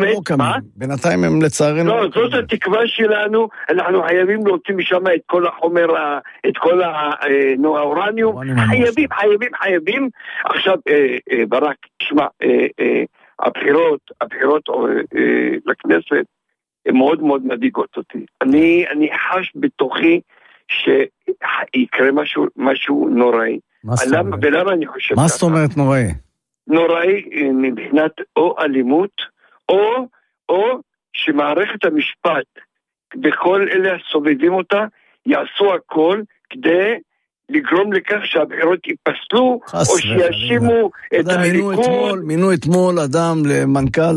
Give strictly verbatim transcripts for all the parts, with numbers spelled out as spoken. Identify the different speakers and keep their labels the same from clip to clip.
Speaker 1: לא קמים. בינתיים הם לצערנו...
Speaker 2: לא, זאת התקווה שלנו, אנחנו חייבים להוציא משם את כל החומר, את כל האורניום, חייבים, חייבים, חייבים. עכשיו, ברק, תשמע, הבחירות, הבחירות לכנסת, הן מאוד מאוד מדאיגות אותי. אני, אני חש בתוכי שיקרה משהו, משהו נוראי. ולמה אני חושב
Speaker 1: מה זאת אומרת נוראי?
Speaker 2: נוראי מבחינת או אלימות, או, או שמערכת המשפט, בכל אלה הסובבים אותה, יעשו הכל כדי לגרום לכך שהבחירות ייפסלו, או שיאשימו את הליכוד.
Speaker 1: מינו אתמול אדם למנכ"ל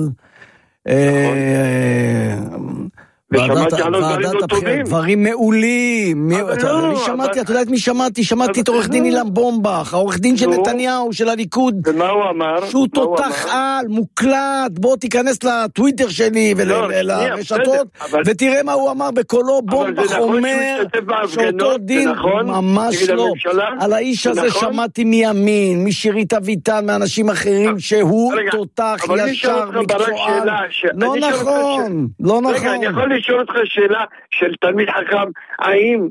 Speaker 1: ועדת הבחירות, דברים מעולים. אני שמעתי, אתה יודע את מי שמעתי? שמעתי את עורך דין אילן בומבך, העורך דין של נתניהו, של הליכוד.
Speaker 2: ומה הוא אמר?
Speaker 1: שהוא תותח על, מוקלט, בוא תיכנס לטוויטר שלי ולרשתות, ותראה מה הוא אמר בקולו. בומבך אומר שאותו דין, ממש לא. על האיש הזה שמעתי מימין, משירית אביטן, מאנשים אחרים, שהוא תותח ישר מקצוען. לא נכון, לא נכון.
Speaker 2: רגע, אני יכול לשאול אותך שאלה של תלמיד חכם, האם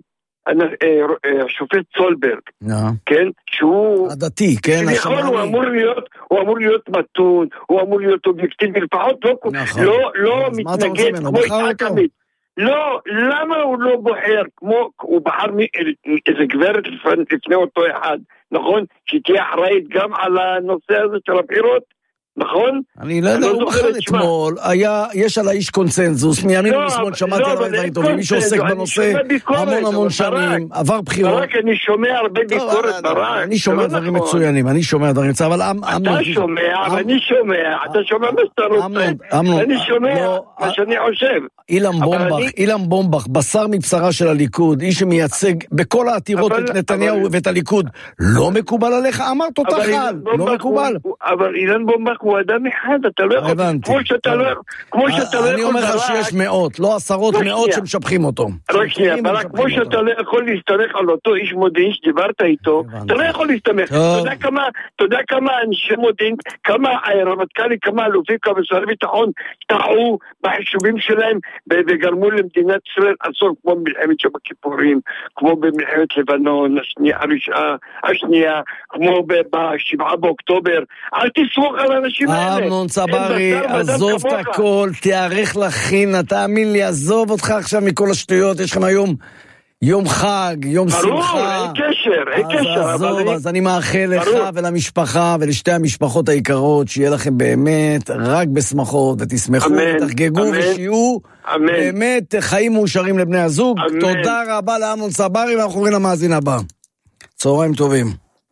Speaker 2: השופט סולברג, כן, שהוא
Speaker 1: הדתי, כן,
Speaker 2: הוא אמור להיות, הוא אמור להיות מתון, הוא אמור להיות אובייקטיבי, לפחות לא, לא מתנגד כמו התעקמית. לא, למה הוא לא בוחר, כמו, הוא בחר איזה גברת לפני אותו אחד, נכון? שתהיה אחראית גם על הנושא הזה של הבחירות, נכון?
Speaker 1: אני לא יודע, הוא בחר אתמול, יש על האיש קונצנזוס, מימין ומשמאל שמעתי על דברים טובים, מי שעוסק בנושא המון המון שנים, עבר בחירות.
Speaker 2: ברק, אני שומע הרבה ביקורת, ברק.
Speaker 1: אני שומע דברים מצוינים, אני שומע דברים, אבל
Speaker 2: אתה שומע, אבל אני שומע, אתה שומע מה שאתה רוצה, אני שומע מה שאני חושב.
Speaker 1: אילן בומבך, אילן בומבך, בשר מבשרה של הליכוד, איש שמייצג בכל העתירות את נתניהו ואת הליכוד, לא מקובל עליך? אמרת אותך על, לא מקובל.
Speaker 2: אבל אילן בומבך הוא אדם אחד, אתה לא יכול, כמו שאתה לא יכול,
Speaker 1: אני אומר לך שיש מאות, לא עשרות, מאות שמשבחים אותו.
Speaker 2: רק שנייה, כמו שאתה לא יכול להסתמך על אותו איש מודיעין שדיברת איתו, אתה לא יכול להסתמך. אתה יודע כמה אנשי מודיעין, כמה רמטכ"לים, כמה אלופים, כמה שרי ביטחון, טעו בחישובים שלהם, וגרמו למדינת ישראל אסון, כמו במלחמת שבת הכיפורים, כמו במלחמת לבנון, השנייה, כמו בשבעה באוקטובר. אל תסמוך על אנשים האלה.
Speaker 1: אמנון צברי, עזוב את הכל, תיערך לכינה, תאמין לי, עזוב אותך עכשיו מכל השטויות, יש לכם היום יום חג, יום שמחה.
Speaker 2: ברור, אין קשר, אין קשר.
Speaker 1: אז עזוב, אז אני מאחל לך ולמשפחה ולשתי המשפחות היקרות, שיהיה לכם באמת רק בשמחות, ותשמחו ותחגגו ושיהיו באמת חיים מאושרים לבני הזוג. תודה רבה לאמנון צברי, ואנחנו עוברים למאזין הבא. צהריים טובים.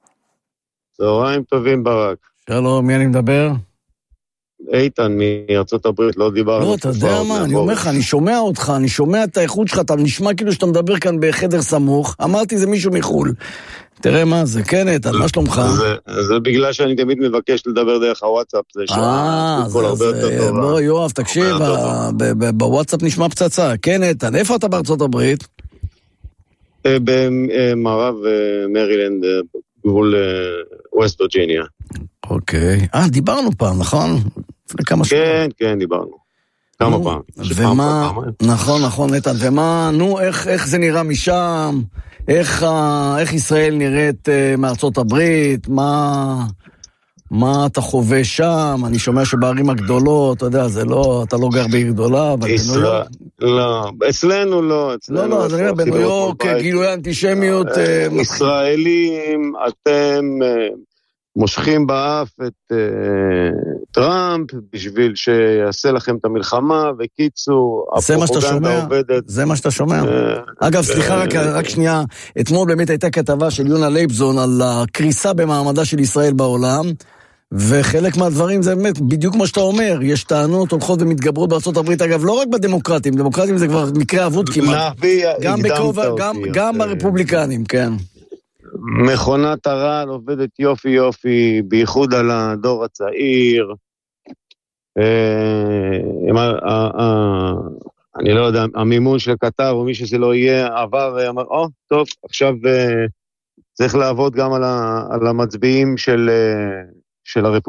Speaker 3: צהריים טובים ברק.
Speaker 1: שלום, מי אני מדבר?
Speaker 3: איתן מארצות הברית, לא דיברנו.
Speaker 1: לא, אתה יודע מה, אני אומר לך, אני שומע אותך, אני שומע את האיכות שלך, אתה נשמע כאילו שאתה מדבר כאן בחדר סמוך, אמרתי זה מישהו מחול. תראה מה זה, כן איתן, מה שלומך?
Speaker 3: זה בגלל שאני תמיד מבקש לדבר דרך הוואטסאפ, זה
Speaker 1: אה, זה, בוא יואב, תקשיב, בוואטסאפ נשמע פצצה, כן איתן, איפה אתה בארצות הברית?
Speaker 3: במערב מרילנד, גבול ווסט וירג'יניה.
Speaker 1: אוקיי. אה, דיברנו פעם, נכון? לפני כמה שנים.
Speaker 3: כן, כן, דיברנו. כמה פעם.
Speaker 1: ומה, נכון, נכון, נתן, ומה, נו, איך זה נראה משם? איך ישראל נראית מארצות הברית? מה אתה חווה שם? אני שומע שבערים הגדולות, אתה יודע, זה לא, אתה לא גר בעיר גדולה, אבל בניו יורק...
Speaker 3: לא, אצלנו לא.
Speaker 1: לא, לא, אז אני אומר, בניו יורק, גילוי אנטישמיות...
Speaker 3: ישראלים, אתם... מושכים באף את uh, טראמפ בשביל שיעשה לכם את המלחמה, וקיצור, הפרופגנדה עובדת.
Speaker 1: זה מה שאתה שומע. אגב, סליחה, רק, רק שנייה, אתמול באמת הייתה כתבה של יונה לייבזון על הקריסה במעמדה של ישראל בעולם, וחלק מהדברים זה באמת בדיוק מה שאתה אומר, יש טענות הולכות ומתגברות בארצות הברית, אגב, לא רק בדמוקרטים, דמוקרטים זה כבר מקרה אבוד כמעט. גם, בקובה, גם, גם ברפובליקנים, כן.
Speaker 3: מכונת הרעל עובדת יופי יופי, בייחוד על הדור הצעיר. אני לא יודע, המימון של קטר או מי שזה לא יהיה עבר, אמר, או, טוב, עכשיו צריך לעבוד גם על המצביעים של הרפובליקה.